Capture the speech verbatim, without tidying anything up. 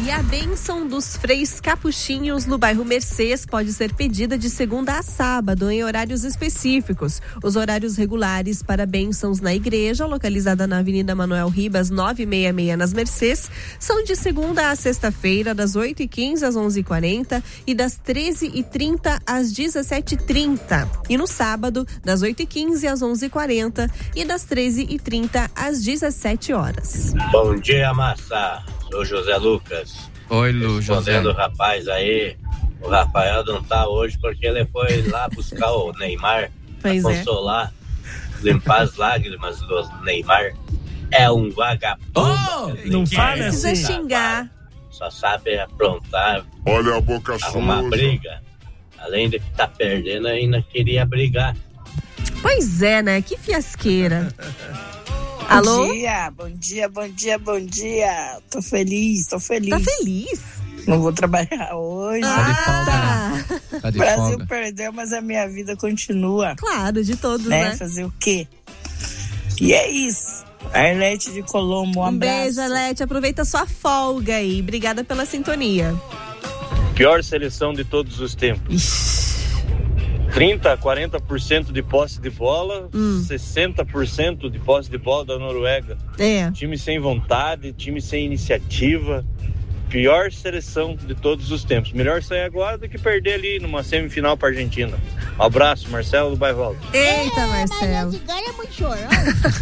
E a bênção dos freis capuchinhos no bairro Mercês pode ser pedida de segunda a sábado em horários específicos. Os horários regulares para bênçãos na igreja, localizada na Avenida Manuel Ribas, novecentos e sessenta e seis, nas Mercês, são de segunda a sexta-feira, das oito e quinze às onze e quarenta e das treze e trinta às dezessete e trinta. E no sábado, das oito e quinze às onze e quarenta e das treze e trinta às dezessete horas. Bom dia, massa. Sou José Lucas. Oi, Lu, José. Respondendo o rapaz aí, o Rafael não tá hoje porque ele foi lá buscar o Neymar pois pra é. consolar, limpar as lágrimas do Neymar. É um vagabundo. Oh, não fala Não precisa assim. xingar. Só sabe aprontar, Olha a boca arrumar suja. briga. Além de estar tá perdendo, ainda queria brigar. Pois é, né? Que fiasqueira. Alô? Bom dia, bom dia, bom dia, bom dia. Tô feliz, tô feliz. Tá feliz? Não vou trabalhar hoje. Tá de folga, tá. né? Tá de O Brasil folga. perdeu, mas a minha vida continua. Claro, de todos, Né? né? Fazer o quê? E é isso. Arlete de Colombo, um Um abraço. beijo, Alete. Aproveita sua folga aí. Obrigada pela sintonia. Pior seleção de todos os tempos. Ixi. trinta a quarenta por cento de posse de bola, Hum. sessenta por cento de posse de bola da Noruega. É. Time sem vontade, time sem iniciativa. Pior seleção de todos os tempos. Melhor sair agora do que perder ali numa semifinal para Argentina. Um abraço, Marcelo do Bairro Alto. Eita, Mas a Marcelo. cigana é muito chorão.